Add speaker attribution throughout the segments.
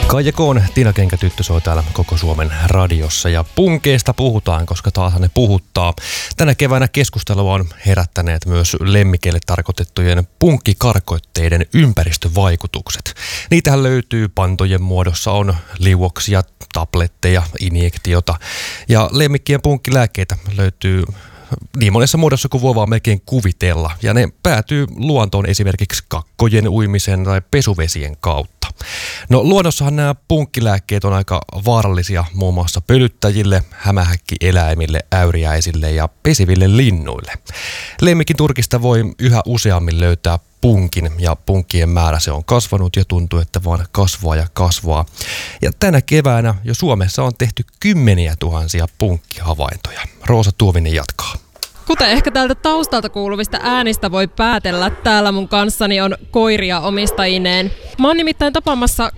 Speaker 1: Kaija Koon Tiina-kenkätyttö soi täällä koko Suomen radiossa ja punkeista puhutaan, koska taashan ne puhuttaa. Tänä keväänä keskustelua on herättäneet myös lemmikeille tarkoitettujen punkkikarkoitteiden ympäristövaikutukset. Niitähän löytyy pantojen muodossa, on liuoksia, tabletteja, injektiota ja lemmikkien punkkilääkkeitä löytyy niin monessa muodossa kuin voi vaan melkein kuvitella. Ja ne päätyy luontoon esimerkiksi kakkojen uimisen tai pesuvesien kautta. No luonnossahan nämä punkkilääkkeet on aika vaarallisia muun muassa pölyttäjille, hämähäkkieläimille, äyriäisille ja pesiville linnuille. Lemmikin turkista voi yhä useammin löytää punkin ja punkkien määrä se on kasvanut ja tuntuu, että vaan kasvaa ja kasvaa. Ja tänä keväänä jo Suomessa on tehty 10 000 punkkihavaintoja. Roosa Tuovinen jatkaa.
Speaker 2: Kuten ehkä täältä taustalta kuuluvista äänistä voi päätellä, täällä mun kanssani on koiria omistajineen. Mä oon nimittäin tapaamassa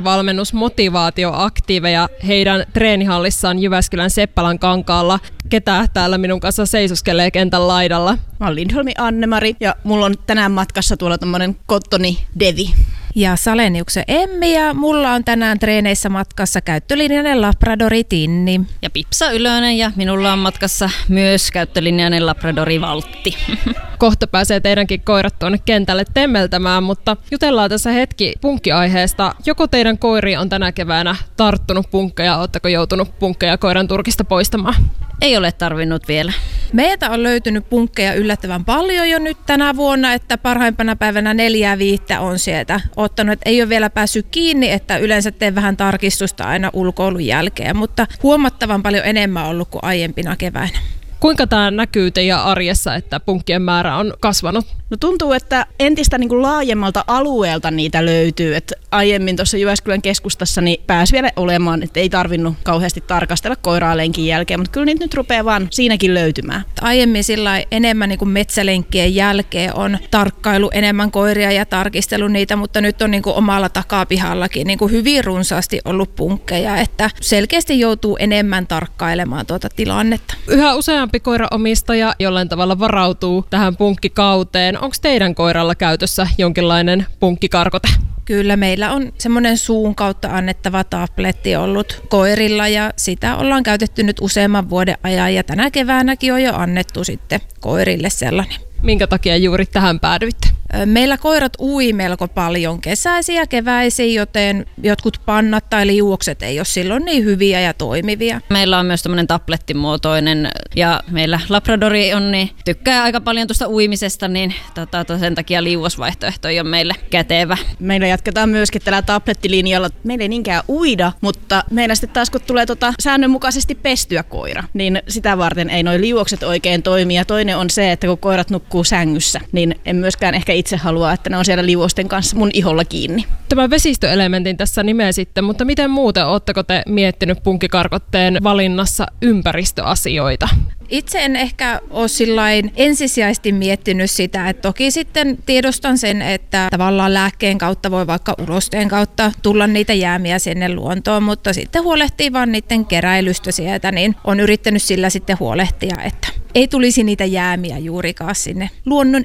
Speaker 2: koiravalmennusmotivaatioaktiiveja heidän treenihallissaan Jyväskylän Seppälän kankaalla. Ketä täällä minun kanssa seisoskelee kentän laidalla?
Speaker 3: Mä oon Lindholmi Anne-Mari ja mulla on tänään matkassa tuolla tommonen Kottoni Devi.
Speaker 4: Ja Saleniuksen Emmi ja mulla on tänään treeneissä matkassa käyttölinjainen Labradori Tinni.
Speaker 5: Ja Pipsa Ylönen ja minulla on matkassa myös käyttölinjainen Labradori Valtti.
Speaker 2: Kohta pääsee teidänkin koirat tuonne kentälle temmeltämään, mutta jutellaan tässä hetki punkkiaiheesta. Joko teidän koiri on tänä keväänä tarttunut punkkeja, ootteko joutunut punkkeja koiran turkista poistamaan?
Speaker 5: Ei ole tarvinnut vielä.
Speaker 4: Meiltä on löytynyt punkkeja yllättävän paljon jo nyt tänä vuonna, että parhaimpana päivänä 4-5 on sieltä ottanut. Että ei ole vielä päässyt kiinni, että yleensä teen vähän tarkistusta aina ulkoilun jälkeen, mutta huomattavan paljon enemmän ollut kuin aiempina keväinä.
Speaker 2: Kuinka tämä näkyy teidän arjessa, että punkkien määrä on kasvanut?
Speaker 3: No tuntuu, että entistä laajemmalta alueelta niitä löytyy. Et aiemmin tuossa Jyväskylän keskustassa niin pääsi vielä olemaan, että ei tarvinnut kauheasti tarkastella koiraa lenkin jälkeen, mutta kyllä niitä nyt rupeaa vaan siinäkin löytymään.
Speaker 4: Aiemmin sillä enemmän metsälenkkien jälkeen on tarkkailu enemmän koiria ja tarkistelu niitä, mutta nyt on omalla takapihallakin hyvin runsaasti ollut punkkeja, että selkeästi joutuu enemmän tarkkailemaan tuota tilannetta.
Speaker 2: Yhä useampi koiraomistaja jollain tavalla varautuu tähän punkkikauteen. Onko teidän koiralla käytössä jonkinlainen punkkikarkote?
Speaker 4: Kyllä meillä on semmoinen suun kautta annettava tabletti ollut koirilla ja sitä ollaan käytetty nyt useamman vuoden ajan ja tänä keväänäkin on jo annettu sitten koirille sellainen.
Speaker 2: Minkä takia juuri tähän päädyitte?
Speaker 4: Meillä koirat ui melko paljon kesäisiä ja keväisiä, joten jotkut pannat tai liuokset ei ole silloin niin hyviä ja toimivia.
Speaker 5: Meillä on myös tämmöinen tablettimuotoinen ja meillä Labradori on, niin tykkää aika paljon tuosta uimisesta, niin sen takia liuosvaihtoehto ei ole meille kätevä.
Speaker 3: Meillä jatketaan myöskin tällä tablettilinjalla. Meillä ei niinkään uida, mutta meillä sitten taas kun tulee säännönmukaisesti pestyä koira, niin sitä varten ei noi liuokset oikein toimi. Ja toinen on se, että kun koirat nukkuu sängyssä, niin en myöskään ehkä itse halua, että ne on siellä liuosten kanssa mun iholla kiinni.
Speaker 2: Tämän vesistöelementin tässä nimesitte, mutta miten muuten ootteko te miettinyt punkkikarkotteen valinnassa ympäristöasioita?
Speaker 4: Itse en ehkä ole sillain ensisijaisesti miettinyt sitä, että toki sitten tiedostan sen, että tavallaan lääkkeen kautta voi vaikka urosteen kautta tulla niitä jäämiä sinne luontoon, mutta sitten huolehtii vaan niiden keräilystä sieltä, niin on yrittänyt sillä sitten huolehtia, että ei tulisi niitä jäämiä juurikaan sinne luonnon